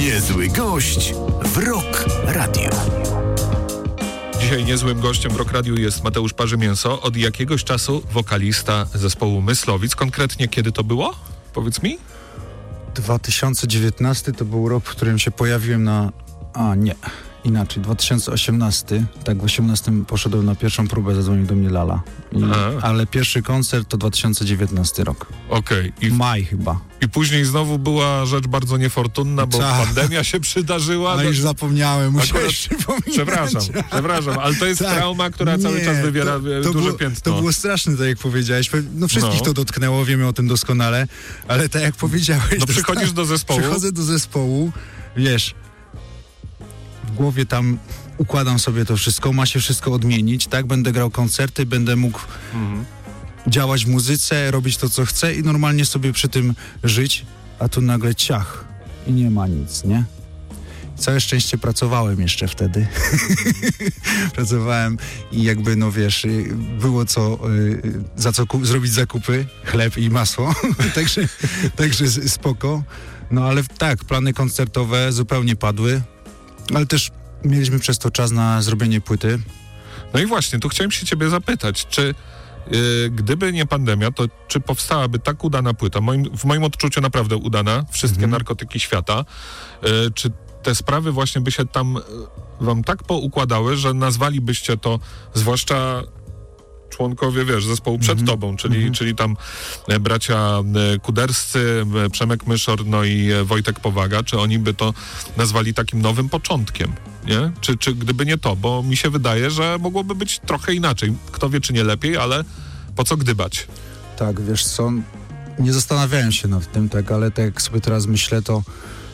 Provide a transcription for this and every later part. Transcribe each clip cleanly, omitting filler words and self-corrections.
Niezły gość w Rock Radio. Dzisiaj niezłym gościem w Rock Radiu jest Mateusz Parzymięso, od jakiegoś czasu wokalista zespołu Myslowic. Konkretnie kiedy to było? Powiedz mi. 2019 to był rok, w którym się pojawiłem inaczej, 2018, tak, w 18 poszedłem na pierwszą próbę, zadzwonił do mnie Lala. Ale pierwszy koncert to 2019 rok. Okej. Maj chyba. I później znowu była rzecz bardzo niefortunna, bo pandemia się przydarzyła. No już zapomniałem, Przepraszam, ale to jest trauma, która cały czas wywiera duże piętno. To było straszne, tak jak powiedziałeś. No wszystkich to dotknęło, wiemy o tym doskonale, ale tak jak powiedziałeś... No przychodzisz do zespołu. Przychodzę do zespołu, wiesz... W głowie tam układam sobie to wszystko, ma się wszystko odmienić, tak? Będę grał koncerty, będę mógł działać w muzyce, robić to, co chcę i normalnie sobie przy tym żyć, a tu nagle ciach i nie ma nic, nie? Całe szczęście pracowałem jeszcze wtedy. Pracowałem i jakby, no wiesz, było za co zrobić zakupy, chleb i masło, także spoko. No ale tak, plany koncertowe zupełnie padły. Ale też mieliśmy przez to czas na zrobienie płyty. No i właśnie, tu chciałem się ciebie zapytać, czy gdyby nie pandemia, to czy powstałaby tak udana płyta? W moim odczuciu naprawdę udana, wszystkie narkotyki świata. Czy te sprawy właśnie by się tam wam tak poukładały, że nazwalibyście to, zwłaszcza członkowie, wiesz, zespołu przed tobą, czyli tam bracia Kuderscy, Przemek Myszor, no i Wojtek Powaga, czy oni by to nazwali takim nowym początkiem, nie? Czy gdyby nie to, bo mi się wydaje, że mogłoby być trochę inaczej. Kto wie, czy nie lepiej, ale po co gdybać? Tak, wiesz co, nie zastanawiałem się nad tym, tak, ale tak jak sobie teraz myślę, to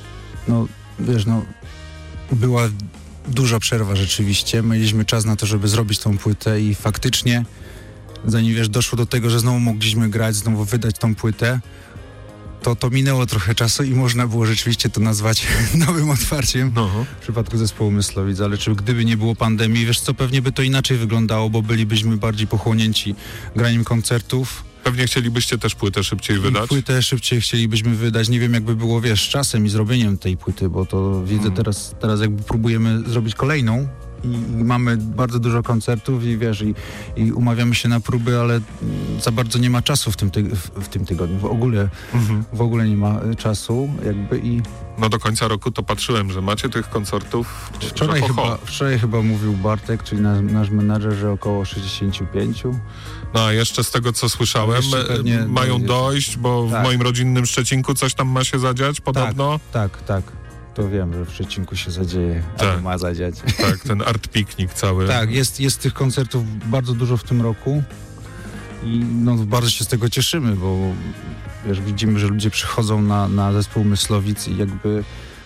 była duża przerwa rzeczywiście. Mieliśmy czas na to, żeby zrobić tą płytę i faktycznie zanim, doszło do tego, że znowu mogliśmy grać, znowu wydać tą płytę, to minęło trochę czasu i można było rzeczywiście to nazwać nowym otwarciem w przypadku zespołu Myslowic, ale gdyby nie było pandemii, wiesz co, pewnie by to inaczej wyglądało, bo bylibyśmy bardziej pochłonięci graniem koncertów. Pewnie chcielibyście też płytę szybciej wydać? Płytę szybciej chcielibyśmy wydać. Nie wiem, jakby było, wiesz, z czasem i zrobieniem tej płyty, bo to widzę teraz jakby próbujemy zrobić kolejną i mamy bardzo dużo koncertów i wiesz, i umawiamy się na próby, ale za bardzo nie ma czasu w tym tygodniu. W ogóle nie ma czasu jakby i... No do końca roku to patrzyłem, że macie tych koncertów. Wczoraj chyba mówił Bartek, czyli nasz menadżer, że około 65. No a jeszcze z tego, co słyszałem, mają dojść, bo w moim rodzinnym Szczecinku coś tam ma się zadziać podobno. Tak. To wiem, że w Szczecinku się zadzieje, albo ma zadziać. Tak, ten art piknik cały. Tak, jest tych koncertów bardzo dużo w tym roku i bardzo się z tego cieszymy, bo wiesz, widzimy, że ludzie przychodzą na zespół Myslowic i jakby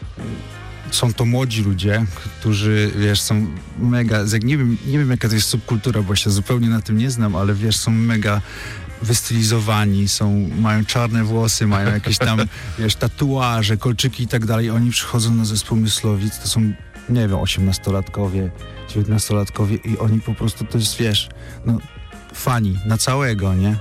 są to młodzi ludzie, którzy, wiesz, są mega, nie wiem jaka to jest subkultura, bo się zupełnie na tym nie znam, ale wiesz, są mega wystylizowani, mają czarne włosy, mają jakieś tam, wiesz, tatuaże, kolczyki i tak dalej. Oni przychodzą na zespół Myslowic, to są, nie wiem, 18-latkowie, 19-latkowie i oni po prostu, to jest, wiesz, fani na całego, nie?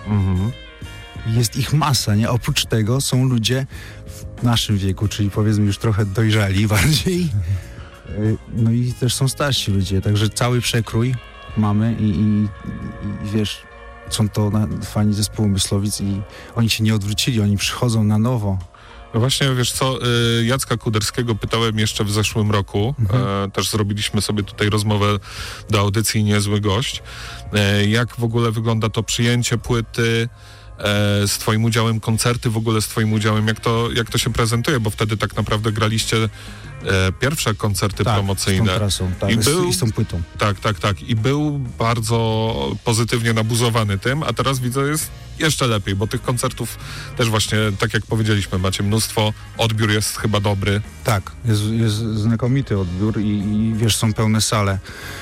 Jest ich masa, nie? Oprócz tego są ludzie w naszym wieku, czyli powiedzmy już trochę dojrzali bardziej. No i też są starsi ludzie, także cały przekrój mamy i wiesz, są to fani zespołu Myslowic i oni się nie odwrócili, oni przychodzą na nowo. No właśnie, wiesz co, Jacka Kuderskiego pytałem jeszcze w zeszłym roku, też zrobiliśmy sobie tutaj rozmowę do audycji Niezły Gość, jak w ogóle wygląda to przyjęcie płyty, z twoim udziałem koncerty, w ogóle z twoim udziałem, jak to się prezentuje, bo wtedy tak naprawdę graliście pierwsze koncerty promocyjne. Z tą trasą, i z tą płytą. Tak. I był bardzo pozytywnie nabuzowany tym, a teraz widzę, jest jeszcze lepiej, bo tych koncertów też właśnie, tak jak powiedzieliśmy, macie mnóstwo, odbiór jest chyba dobry. Tak, jest znakomity odbiór i wiesz, są pełne sale.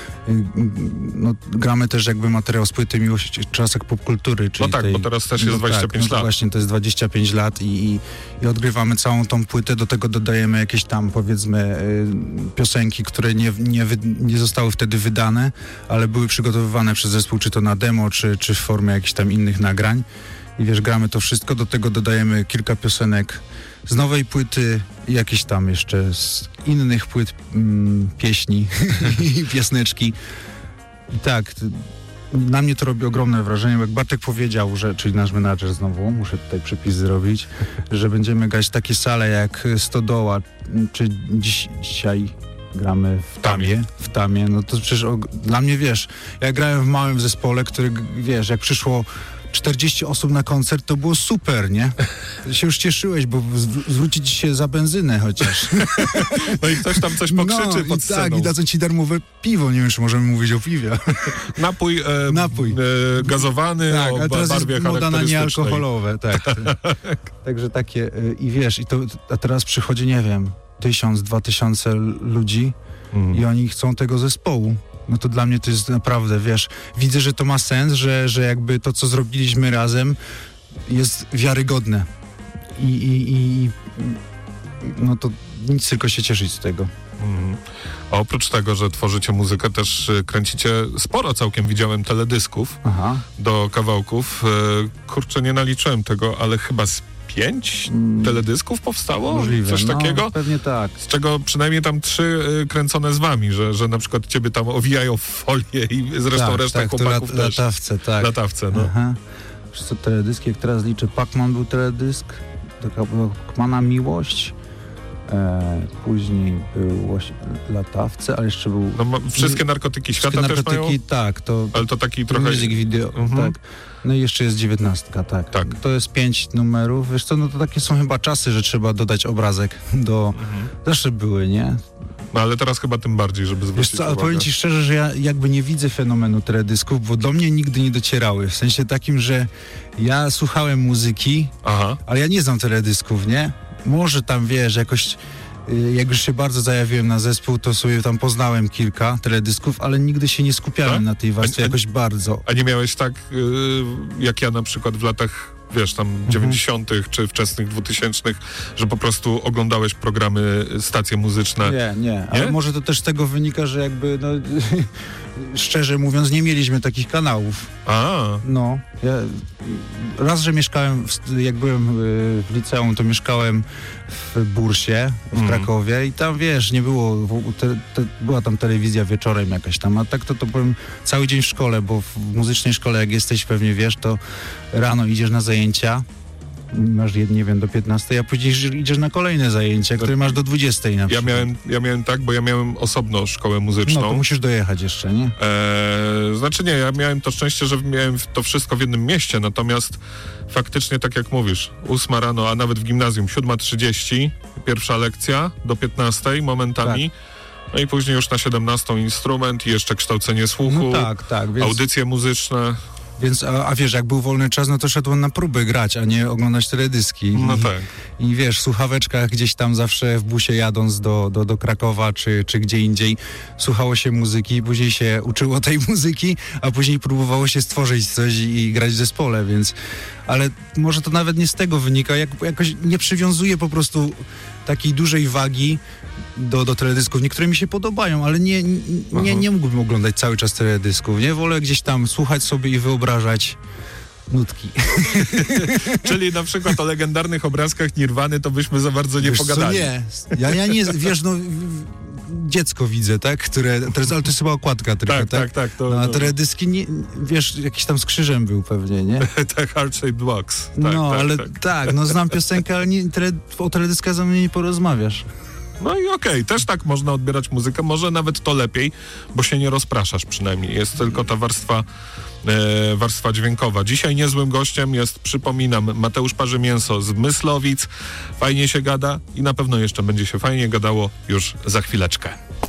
Gramy też jakby materiał z płyty Miłość w czasach popkultury. Czyli bo teraz też jest 25 lat. Właśnie, to jest 25 lat i odgrywamy całą tą płytę, do tego dodajemy jakieś tam, powiedzmy, piosenki, które nie zostały wtedy wydane, ale były przygotowywane przez zespół, czy to na demo, czy w formie jakichś tam innych nagrań. I wiesz, gramy to wszystko, do tego dodajemy kilka piosenek z nowej płyty, i jakieś tam jeszcze z innych płyt pieśni i piesneczki. I tak, na mnie to robi ogromne wrażenie, bo jak Bartek powiedział, czyli nasz menadżer znowu, muszę tutaj przepis zrobić, że będziemy grać takie sale jak Stodoła, czy dzisiaj gramy w Tamie, no to przecież dla mnie, wiesz, ja grałem w małym zespole, który, wiesz, jak przyszło 40 osób na koncert, to było super, nie? Ty się już cieszyłeś, bo zwrócić się za benzynę chociaż. No i ktoś tam coś pokrzyczy pod sceną. Tak, i dadzą ci darmowe piwo, nie wiem, czy możemy mówić o piwie. Napój gazowany, tak, o teraz barwie jest moda na charakterystycznej. niealkoholowe, tak. Także takie, i wiesz, a teraz przychodzi, nie wiem, 1000-2000 ludzi i oni chcą tego zespołu. No to dla mnie to jest naprawdę, wiesz, widzę, że to ma sens, że jakby to, co zrobiliśmy razem, jest wiarygodne. I no to nic, tylko się cieszyć z tego. A oprócz tego, że tworzycie muzykę, też kręcicie sporo całkiem, widziałem teledysków do kawałków. Kurczę, nie naliczyłem tego, ale chyba z 5 teledysków powstało? Możliwe. Coś takiego? Pewnie tak. Z czego przynajmniej tam 3 kręcone z wami, że na przykład ciebie tam owijają w folię i zresztą reszta chłopaków też. Latawce, tak. Latawce, no. Aha. Wiesz co, teledyski, jak teraz liczę, Pac-Man był teledysk, taka Pac-Mana Miłość, później był Latawce, ale jeszcze był... No, wszystkie narkotyki świata też mają? Tak. Ale to taki trochę... Music video, tak. No i jeszcze jest 19, tak. To jest 5 numerów. Wiesz co, no to takie są chyba czasy, że trzeba dodać obrazek do... Zawsze były, nie? No ale teraz chyba tym bardziej, żeby zwrócić Wiesz co, ale uwagę. powiem ci szczerze, że ja jakby nie widzę fenomenu teledysków, bo do mnie nigdy nie docierały. W sensie takim, że ja słuchałem muzyki, ale ja nie znam teledysków, nie? Może tam, wiesz, jakoś... Jak już się bardzo zajawiłem na zespół, to sobie tam poznałem kilka teledysków, ale nigdy się nie skupiałem na tej warstwie jakoś bardzo. A nie miałeś tak, jak ja na przykład w latach, wiesz, tam 90. czy wczesnych 2000, że po prostu oglądałeś programy, stacje muzyczne? Nie? Ale może to też z tego wynika, że jakby, no, szczerze mówiąc, nie mieliśmy takich kanałów. No, ja raz, że mieszkałem, jak byłem w liceum, to mieszkałem w Bursie, w Krakowie i tam, wiesz, nie było, była tam telewizja wieczorem jakaś tam, a tak to powiem cały dzień w szkole, bo w muzycznej szkole, jak jesteś, pewnie wiesz, to rano idziesz na zajęcia, masz, nie wiem, do 15, a później idziesz na kolejne zajęcia, które masz do 20 na przykład. Ja miałem tak, bo ja miałem osobno szkołę muzyczną. No to musisz dojechać jeszcze, nie? Znaczy nie, ja miałem to szczęście, że miałem to wszystko w jednym mieście, natomiast faktycznie, tak jak mówisz, 8 rano, a nawet w gimnazjum 7:30, pierwsza lekcja do 15 momentami. Tak. No i później już na 17 instrument i jeszcze kształcenie słuchu, więc... audycje muzyczne. Więc, a wiesz, jak był wolny czas, no to szedłem na próby grać, a nie oglądać teledyski. No tak. I wiesz, w słuchaweczkach gdzieś tam zawsze w busie jadąc do Krakowa czy gdzie indziej słuchało się muzyki, później się uczyło tej muzyki, a później próbowało się stworzyć coś i grać w zespole, więc... Ale może to nawet nie z tego wynika, jakoś nie przywiązuję po prostu takiej dużej wagi do teledysków. Niektóre mi się podobają, ale nie mógłbym oglądać cały czas teledysków. Nie wolę gdzieś tam słuchać sobie i wyobrażać nutki. Czyli na przykład o legendarnych obrazkach Nirwany to byśmy za bardzo nie pogadali. Co, nie. Ja nie, wiesz, no... Dziecko widzę, tak? Ale to jest chyba okładka tylko, tak? A teledyski, nie, wiesz, jakiś tam z krzyżem był pewnie, nie? Tak, Heart-Shaped Box. Znam piosenkę, ale o teledyskach ze mnie nie porozmawiasz. No i okej, też tak można odbierać muzykę, może nawet to lepiej, bo się nie rozpraszasz przynajmniej, jest tylko ta warstwa dźwiękowa. Dzisiaj niezłym gościem jest, przypominam, Mateusz Parzymięso z Myslowic. Fajnie się gada i na pewno jeszcze będzie się fajnie gadało już za chwileczkę.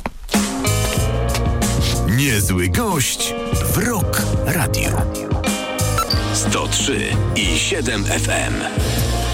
Niezły gość w Rock Radio. 103,7 FM.